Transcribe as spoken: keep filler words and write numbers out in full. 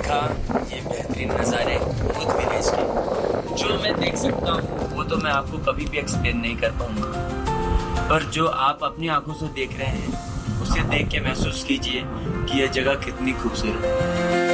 देखा ये बेहतरीन नज़ारे खुद विलेज के, जो मैं देख सकता हूँ वो तो मैं आपको कभी भी एक्सप्लेन नहीं कर पाऊंगा, पर जो आप अपनी आंखों से देख रहे हैं उसे देख के महसूस कीजिए कि यह जगह कितनी खूबसूरत है।